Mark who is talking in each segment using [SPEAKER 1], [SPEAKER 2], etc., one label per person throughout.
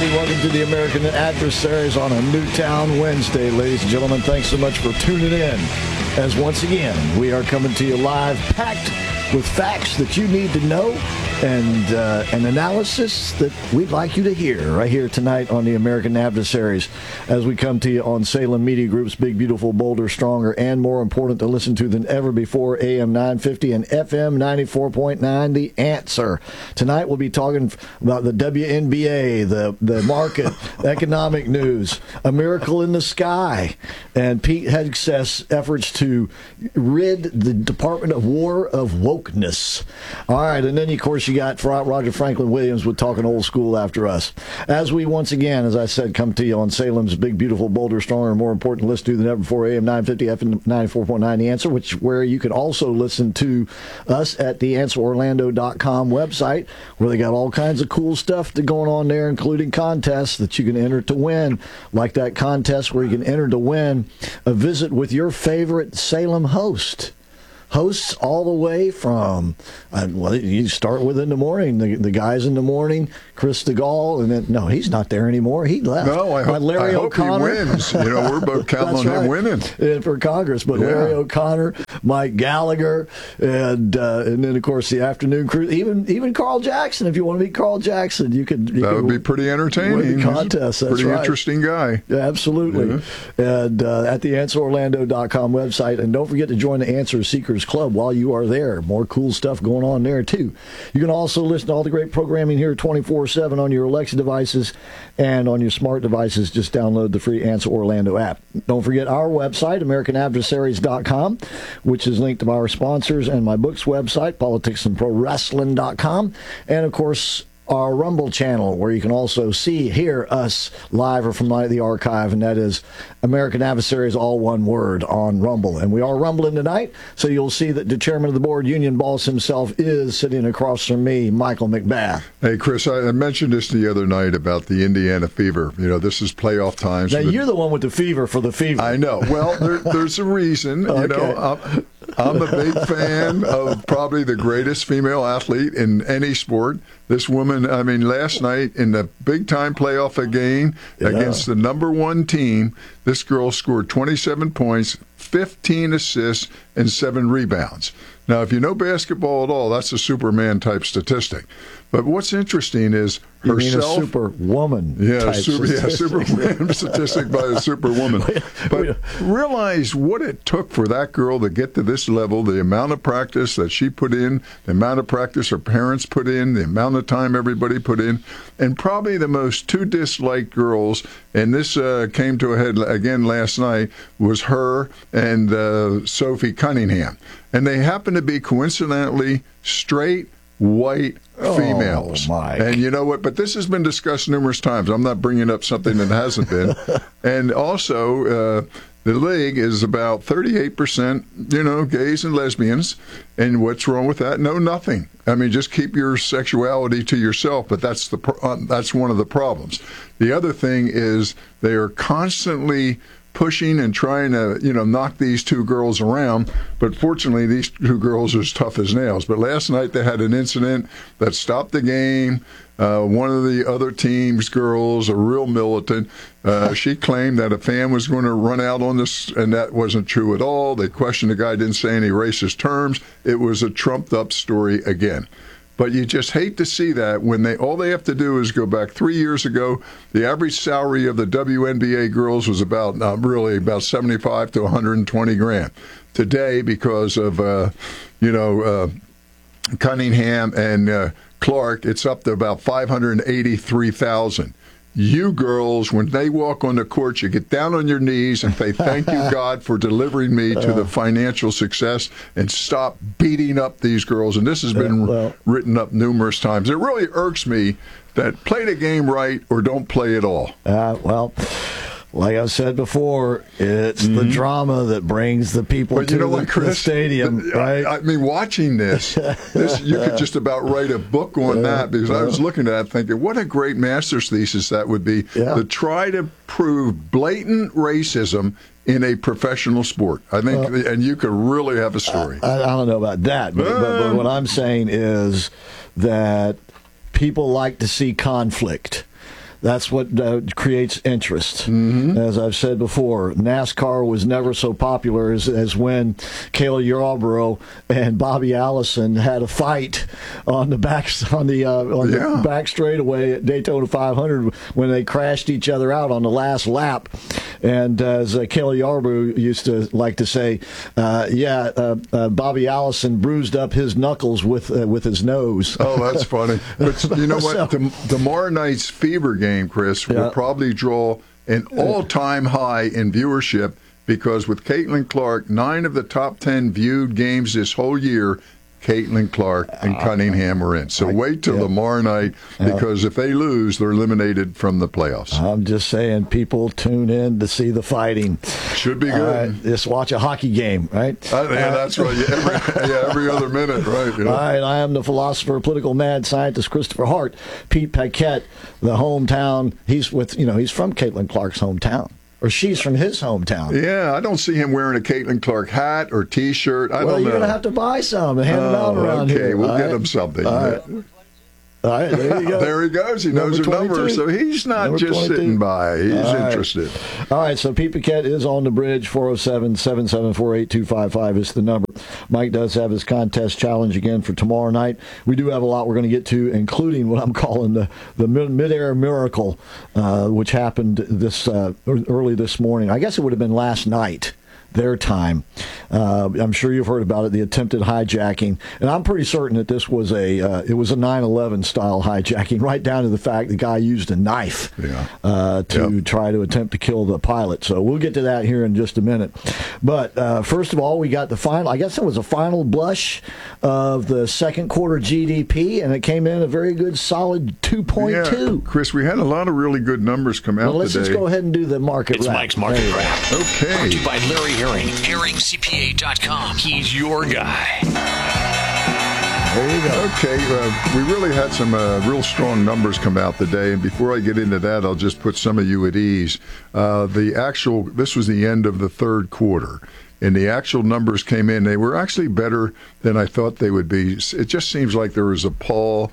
[SPEAKER 1] everybody. Welcome to the American Adversaries on a Newtown Wednesday, ladies and gentlemen. Thanks so much for tuning in. As once again, we are coming to you live, packed with facts that you need to know and an analysis that we'd like you to hear right here tonight on the American Adversaries as we come to you on Salem Media Group's Big, Beautiful, Bolder, Stronger, and more important to listen to than ever before, AM 950 and FM 94.9, The Answer. Tonight we'll be talking about the WNBA, the market, economic news, a miracle in the sky, and Pete Hegseth's efforts to rid the Department of War of wokeness. All right, and then, of course, you got Roger Franklin Williams with Talking Old School after us. As we once again, as I said, come to you on Salem's Big, Beautiful, Bolder, Stronger, and more important listen to than ever before, AM 950, FM 94.9, The Answer, where you can also listen to us at the AnswerOrlando.com website, where they got all kinds of cool stuff going on there, including contests that you can enter to win, like that contest where you can enter to win a visit with your favorite Salem host. Hosts all the way from, you start with in the morning, the guys in the morning, Chris DeGaulle, and then, no, he's not there anymore. He left.
[SPEAKER 2] No, I hope he wins. We're both counting on him winning.
[SPEAKER 1] And for Congress, but yeah. Larry O'Connor, Mike Gallagher, and then, of course, the afternoon crew, even Carl Jackson. If you want to meet Carl Jackson, that
[SPEAKER 2] would be pretty entertaining.
[SPEAKER 1] Win the contest. That's
[SPEAKER 2] pretty
[SPEAKER 1] right.
[SPEAKER 2] Interesting guy.
[SPEAKER 1] Yeah, absolutely. Yeah. And at the AnswerOrlando.com website. And don't forget to join the Answer Seekers Club while you are there. More cool stuff going on there, too. You can also listen to all the great programming here 24/7 on your Alexa devices and on your smart devices. Just download the free Answer Orlando app. Don't forget our website, AmericanAdversaries.com, which is linked to our sponsors, and my book's website, PoliticsAndProWrestling.com. And, of course, our Rumble channel, where you can also hear us live or from the archive, and that is American Adversaries, all one word, on Rumble. And we are rumbling tonight, so you'll see that the chairman of the board, Union Boss himself, is sitting across from me, Michael McBath.
[SPEAKER 2] Hey, Chris, I mentioned this the other night about the Indiana fever. This is playoff times.
[SPEAKER 1] Now, you're the one with the fever for the fever.
[SPEAKER 2] I know. Well, there's a reason.
[SPEAKER 1] Okay.
[SPEAKER 2] I'm a big fan of probably the greatest female athlete in any sport. This woman, last night in the big-time playoff game against the number one team, this girl scored 27 points, 15 assists, and 7 rebounds. Now, if you know basketball at all, that's a Superman-type statistic. But what's interesting is herself.
[SPEAKER 1] You mean a superwoman?
[SPEAKER 2] Superman statistic by a superwoman. But realize what it took for that girl to get to this level, the amount of practice that she put in, the amount of practice her parents put in, the amount of time everybody put in, and probably the most two disliked girls, and this came to a head again last night, was her and Sophie Cunningham. And they happen to be coincidentally straight, white females.
[SPEAKER 1] Oh, my.
[SPEAKER 2] And you know what? But this has been discussed numerous times. I'm not bringing up something that hasn't been. And also, the league is about 38%, gays and lesbians. And what's wrong with that? No, nothing. Just keep your sexuality to yourself. But that's one of the problems. The other thing is they are constantly pushing and trying to, knock these two girls around. But fortunately, these two girls are as tough as nails. But last night they had an incident that stopped the game. One of the other team's girls, a real militant, she claimed that a fan was going to run out on this, and that wasn't true at all. They questioned the guy, didn't say any racist terms. It was a trumped-up story again. But you just hate to see that when all they have to do is go back 3 years ago. The average salary of the WNBA girls was about 75 to 120 grand. Today, because of Cunningham and Clark, it's up to about 583,000. You girls, when they walk on the court, you get down on your knees and say, thank you, God, for delivering me to the financial success, and stop beating up these girls. And this has been written up numerous times. It really irks me that play the game right or don't play at all.
[SPEAKER 1] Like I said before, it's the drama that brings the people to the stadium, right?
[SPEAKER 2] Watching this you could just about write a book on that, because I was looking at it thinking, what a great master's thesis that would be, to try to prove blatant racism in a professional sport. I think, and you could really have a story.
[SPEAKER 1] I don't know about that, but what I'm saying is that people like to see conflict. That's what creates interest. As I've said before, NASCAR was never so popular as when Cale Yarborough and Bobby Allison had a fight on the back the back straightaway at Daytona 500 when they crashed each other out on the last lap. And as Cale Yarborough used to like to say, Bobby Allison bruised up his knuckles with his nose.
[SPEAKER 2] Oh, that's funny. But you know what? Tomorrow night's Fever game, Chris, will probably draw an all-time high in viewership because with Caitlin Clark, 9 of the top 10 viewed games this whole year, Caitlin Clark and Cunningham are in. So wait till tomorrow night because if they lose, they're eliminated from the playoffs. I'm
[SPEAKER 1] just saying, people tune in to see the fighting.
[SPEAKER 2] Should be good.
[SPEAKER 1] Just watch a hockey game, right?
[SPEAKER 2] That's right. Every other minute, right?
[SPEAKER 1] All right. I am the philosopher, political mad scientist, Christopher Hart. Pete Paquette, the hometown. He's from Caitlin Clark's hometown. Or she's from his hometown.
[SPEAKER 2] Yeah, I don't see him wearing a Caitlin Clark hat or T-shirt. I don't know.
[SPEAKER 1] You're going to have to buy some and hand them out around here.
[SPEAKER 2] Okay, we'll get him something.
[SPEAKER 1] All right, there you go.
[SPEAKER 2] There he goes. He knows her number, so he's not number just 22. Sitting by. He's interested.
[SPEAKER 1] All right, so Pete Paquette is on the bridge. 407-774-8255 is the number. Mike does have his contest challenge again for tomorrow night. We do have a lot we're going to get to, including what I'm calling the midair miracle, which happened this early this morning. I guess it would have been last night. Their time. I'm sure you've heard about it, the attempted hijacking. And I'm pretty certain that this was a 9/11 style hijacking, right down to the fact the guy used a knife to try to attempt to kill the pilot. So we'll get to that here in just a minute. But first of all, we got the final, I guess it was a final blush of the second quarter GDP, and it came in a very good solid 2.2.
[SPEAKER 2] Yeah, Chris, we had a lot of really good numbers come out
[SPEAKER 1] let's
[SPEAKER 2] today.
[SPEAKER 1] Let's just go ahead and do the market
[SPEAKER 3] wrap. It's Mike's Market Wrap.
[SPEAKER 2] Okay.
[SPEAKER 3] Brought to you by Larry HerringCPA.com. He's your guy.
[SPEAKER 1] There you go.
[SPEAKER 2] Okay, we really had some real strong numbers come out today, and before I get into that, I'll just put some of you at ease. This was the end of the third quarter, and the actual numbers came in. They were actually better than I thought they would be. It just seems like there was a pall,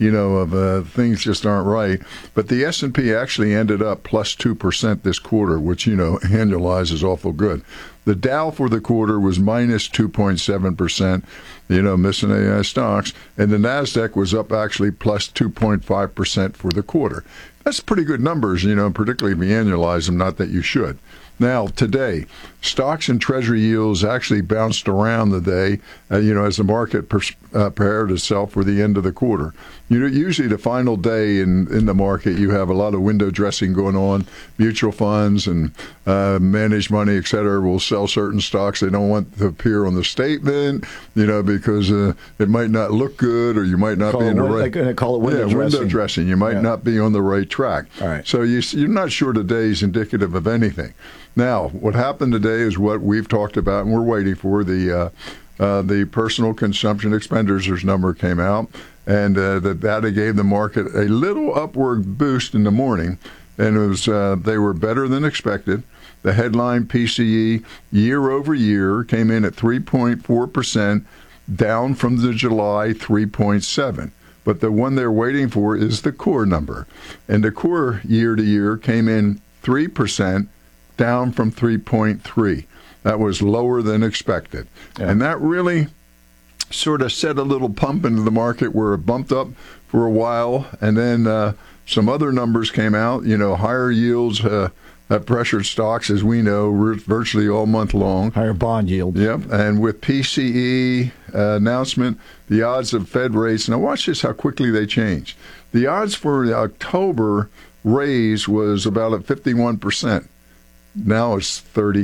[SPEAKER 2] of things just aren't right. But the S&P actually ended up plus 2% this quarter, which, annualized is awful good. The Dow for the quarter was minus 2.7%, missing AI stocks, and the NASDAQ was up actually plus 2.5% for the quarter. That's pretty good numbers, particularly if you annualize them, not that you should. Now, today, stocks and treasury yields actually bounced around the day, as the market prepared itself for the end of the quarter. Usually the final day in the market, you have a lot of window dressing going on. Mutual funds and managed money, et cetera, will sell certain stocks they don't want to appear on the statement, because it might not look good or you might not be in the right.
[SPEAKER 1] They're going to call it window dressing.
[SPEAKER 2] Window dressing. You might not be on the right track.
[SPEAKER 1] All right.
[SPEAKER 2] So you're not sure today is indicative of anything. Now, what happened today is what we've talked about, and we're waiting for. The personal consumption expenditures number came out, and the data gave the market a little upward boost in the morning, and it was they were better than expected. The headline PCE year over year came in at 3.4%, down from the July 3.7%. But the one they're waiting for is the core number, and the core year to year came in 3%. Down from 3.3. That was lower than expected. Yeah. And that really sort of set a little pump into the market where it bumped up for a while. And then some other numbers came out. Higher yields have pressured stocks, as we know, virtually all month long.
[SPEAKER 1] Higher bond yield.
[SPEAKER 2] Yep. And with PCE announcement, the odds of Fed rates. Now watch this, how quickly they change. The odds for the October raise was about at 51%. Now it's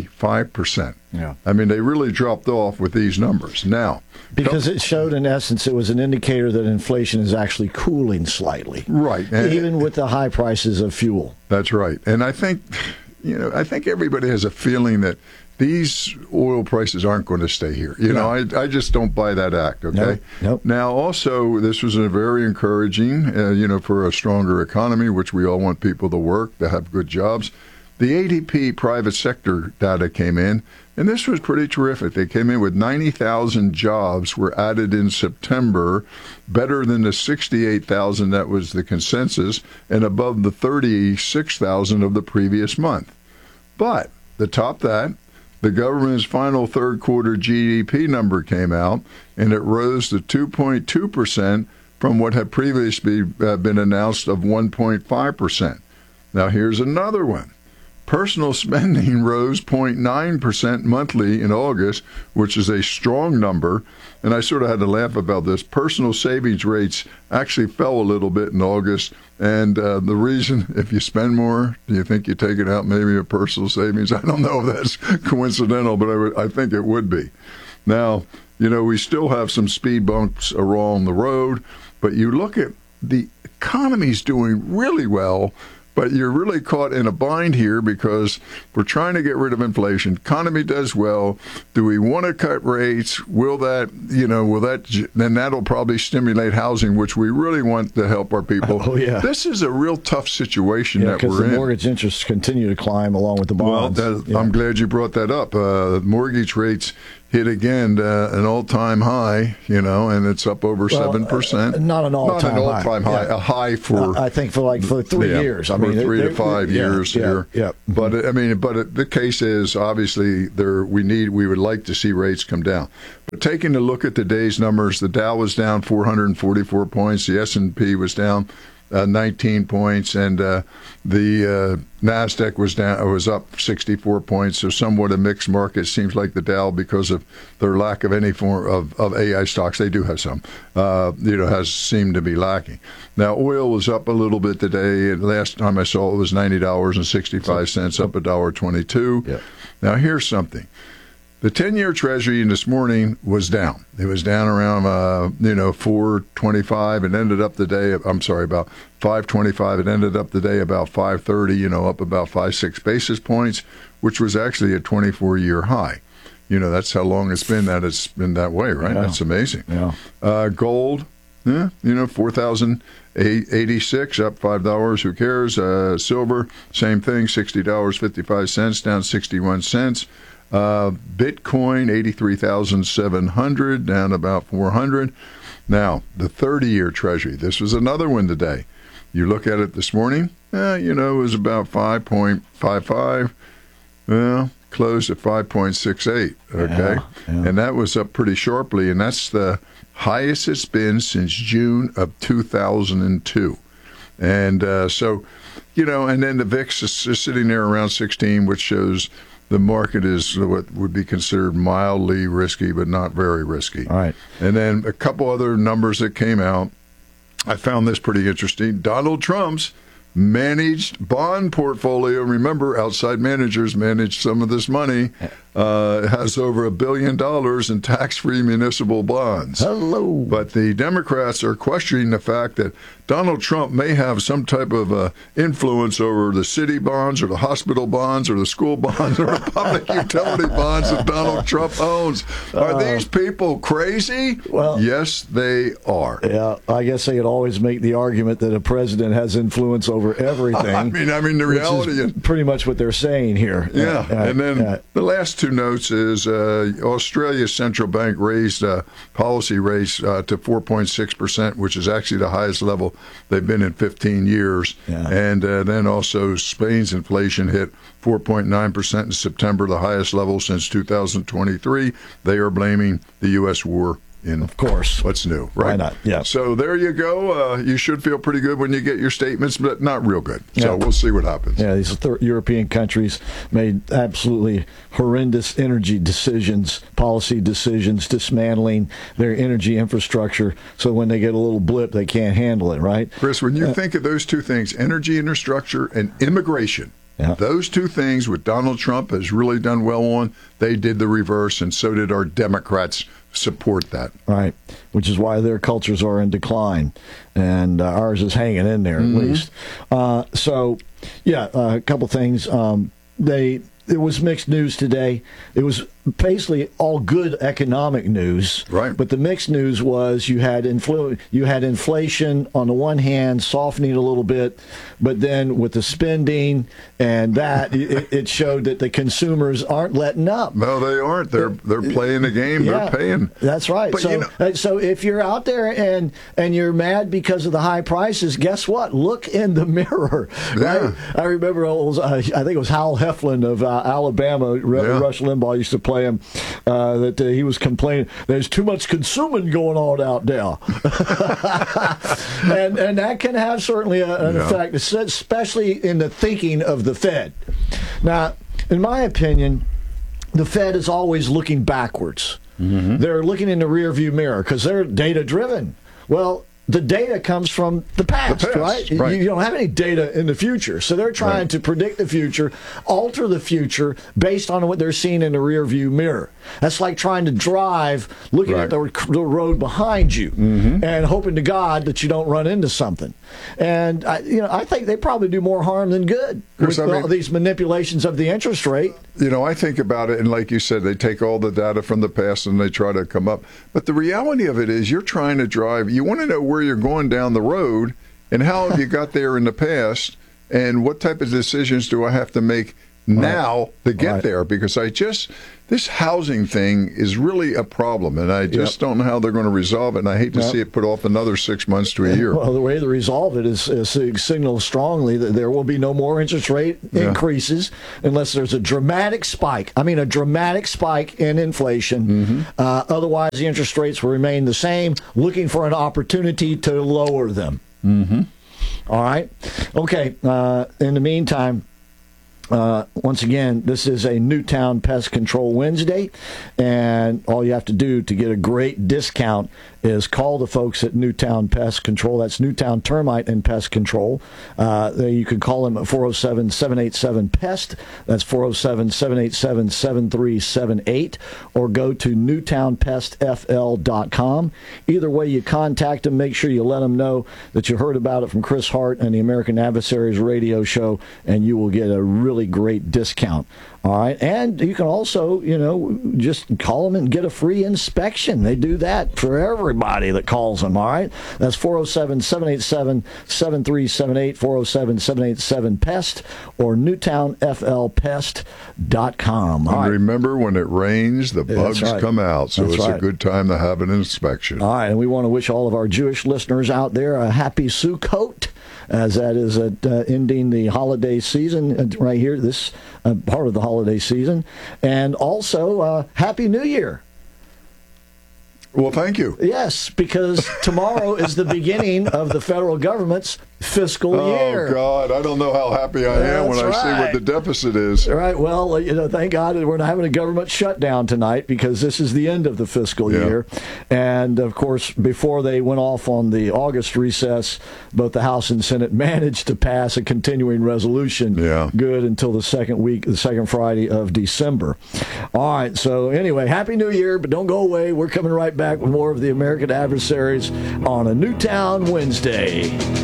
[SPEAKER 2] 35%.
[SPEAKER 1] Yeah.
[SPEAKER 2] I mean, they really dropped off with these numbers. Now,
[SPEAKER 1] because it showed, in essence, it was an indicator that inflation is actually cooling slightly.
[SPEAKER 2] Right.
[SPEAKER 1] Even with the high prices of fuel.
[SPEAKER 2] That's right. And I think, everybody has a feeling that these oil prices aren't going to stay here. I just don't buy that act, okay?
[SPEAKER 1] Nope.
[SPEAKER 2] Now, also, this was a very encouraging, for a stronger economy, which we all want people to work, to have good jobs. the ADP private sector data came in, and this was pretty terrific. They came in with 90,000 jobs were added in September, better than the 68,000 that was the consensus, and above the 36,000 of the previous month. But to top that, the government's final third quarter GDP number came out, and it rose to 2.2% from what had previously been announced of 1.5%. Now here's another one. Personal spending rose 0.9% monthly in August, which is a strong number. And I sort of had to laugh about this. Personal savings rates actually fell a little bit in August. And the reason, if you spend more, do you think you take it out maybe a personal savings? I don't know if that's coincidental, but I think it would be. Now, we still have some speed bumps along the road, but you look at the economy's doing really well. But you're really caught in a bind here because we're trying to get rid of inflation. Economy does well. Do we want to cut rates? Will that, then that'll probably stimulate housing, which we really want to help our people.
[SPEAKER 1] Oh, yeah.
[SPEAKER 2] This is a real tough situation that we're in.
[SPEAKER 1] Because the mortgage interests continue to climb along with the bonds.
[SPEAKER 2] Well, I'm glad you brought that up. Mortgage rates hit again an all-time high, and it's up over 7%.
[SPEAKER 1] Not an all-time high.
[SPEAKER 2] Not an all-time high.
[SPEAKER 1] Yeah.
[SPEAKER 2] A high for
[SPEAKER 1] I think for 3 years. I mean,
[SPEAKER 2] 3 to 5 years here.
[SPEAKER 1] Yeah.
[SPEAKER 2] But the case is obviously we would like to see rates come down. But taking a look at today's numbers, the Dow was down 444 points. The S&P was down 19 points, and the Nasdaq was up 64 points. So somewhat a mixed market. Seems like the Dow, because of their lack of any form of AI stocks, they do have some, has seemed to be lacking. Now oil was up a little bit today. Last time I saw it was $90.65, up $1.22. Yeah. Now here's something. The 10-year Treasury this morning was down. It was down around, 4.25. It ended up the day, about 5.25. It ended up the day about 5.30, up about 5-6 basis points, which was actually a 24-year high. That's how long it's been that way, right? Yeah. That's amazing.
[SPEAKER 1] Yeah.
[SPEAKER 2] Gold, 4,086, up $5. Who cares? Silver, same thing, $60.55, down 61 cents. Bitcoin, 83,700, down about 400. Now, the 30-year Treasury, this was another one today. You look at it this morning, it was about 5.55. Well, closed at 5.68, okay?
[SPEAKER 1] Yeah.
[SPEAKER 2] And that was up pretty sharply, and that's the highest it's been since June of 2002. And and then the VIX is sitting there around 16, which shows the market is what would be considered mildly risky, but not very risky.
[SPEAKER 1] All right.
[SPEAKER 2] And then a couple other numbers that came out. I found this pretty interesting. Donald Trump's managed bond portfolio, remember, outside managers manage some of this money, has over $1 billion in tax-free municipal bonds.
[SPEAKER 1] Hello.
[SPEAKER 2] But the Democrats are questioning the fact that Donald Trump may have some type of influence over the city bonds or the hospital bonds or the school bonds or the public utility bonds that Donald Trump owns. Are these people crazy?
[SPEAKER 1] Well,
[SPEAKER 2] yes, they are.
[SPEAKER 1] Yeah, I guess they could always make the argument that a president has influence over everything.
[SPEAKER 2] I mean, the reality is
[SPEAKER 1] pretty much what they're saying here.
[SPEAKER 2] Yeah, and then the last two notes is Australia's central bank raised policy rates to 4.6%, which is actually the highest level they've been in 15 years.
[SPEAKER 1] Yeah.
[SPEAKER 2] And then also Spain's inflation hit 4.9% in September, the highest level since 2023. They are blaming the U.S. war.
[SPEAKER 1] Of course.
[SPEAKER 2] What's new, right?
[SPEAKER 1] Why not? Yeah.
[SPEAKER 2] So there you go. You should feel pretty good when you get your statements, but not real good. So we'll see what happens.
[SPEAKER 1] Yeah, these European countries made absolutely horrendous energy decisions, policy decisions, dismantling their energy infrastructure. So when they get a little blip, they can't handle it, right?
[SPEAKER 2] Chris, when you think of those two things, energy infrastructure and immigration, those two things, what Donald Trump has really done well on, they did the reverse, and so did our Democrats support that.
[SPEAKER 1] Right, which is why their cultures are in decline, and ours is hanging in there at least. A couple things. It was mixed news today. It was basically all good economic news.
[SPEAKER 2] Right.
[SPEAKER 1] But the mixed news was you had inflation on the one hand softening a little bit, but then with the spending and that, it showed that the consumers aren't letting up.
[SPEAKER 2] No, they aren't. They're playing the game.
[SPEAKER 1] Yeah,
[SPEAKER 2] they're paying.
[SPEAKER 1] That's right.
[SPEAKER 2] But
[SPEAKER 1] So if you're out there and you're mad because of the high prices, guess what? Look in the mirror.
[SPEAKER 2] Yeah.
[SPEAKER 1] Right? I remember I think it was Hal Heflin of Alabama. Rush Limbaugh used to play him. That he was complaining there's too much consuming going on out there, and that can have certainly an effect, especially in the thinking of the Fed. Now, in my opinion, the Fed is always looking backwards. Mm-hmm. They're looking in the rearview mirror because they're data driven. Well, the data comes from the past, right? You don't have any data in the future. So they're trying to predict the future, alter the future based on what they're seeing in the rearview mirror. That's like trying to drive, looking at the road behind you and hoping to God that you don't run into something. And I think they probably do more harm than good with all these manipulations of the interest rate.
[SPEAKER 2] I think about it, and like you said, they take all the data from the past and they try to come up. But the reality of it is you're trying to drive. You want to know where you're going down the road and how have you got there in the past and what type of decisions do I have to make now to get there, because this housing thing is really a problem, and I just don't know how they're going to resolve it, and I hate to see it put off another 6 months to a year.
[SPEAKER 1] Well, the way to resolve it is signal strongly that there will be no more interest rate increases unless there's a dramatic spike. I mean, a dramatic spike in inflation. Otherwise, the interest rates will remain the same, looking for an opportunity to lower them. All right? Okay, in the meantime, once again, this is a Newtown Pest Control Wednesday, and all you have to do to get a great discount is call the folks at Newtown Pest Control. That's Newtown Termite and Pest Control. You can call them at 407-787-PEST. That's 407-787-7378. Or go to newtownpestfl.com. Either way you contact them, make sure you let them know that you heard about it from Chris Hart and the American Adversaries radio show, and you will get a really great discount. All right, and you can also, just call them and get a free inspection. They do that for everybody that calls them, all right? That's 407-787-7378, 407-787-PEST, or newtownflpest.com.
[SPEAKER 2] And remember, when it rains, the bugs come out, so it's a good time to have an inspection.
[SPEAKER 1] All right, and we want to wish all of our Jewish listeners out there a happy Sukkot, as that is ending the holiday season right here, this part of the holiday season. And also, Happy New Year.
[SPEAKER 2] Well, thank you.
[SPEAKER 1] Yes, because tomorrow is the beginning of the federal government's fiscal year.
[SPEAKER 2] Oh, God, I don't know how happy I am when I see what the deficit is.
[SPEAKER 1] Right, well, thank God we're not having a government shutdown tonight because this is the end of the fiscal year. And, of course, before they went off on the August recess, both the House and Senate managed to pass a continuing resolution good until the second Friday of December. All right, so anyway, Happy New Year, but don't go away. We're coming right back with more of the American Adversaries on a Newtown Wednesday.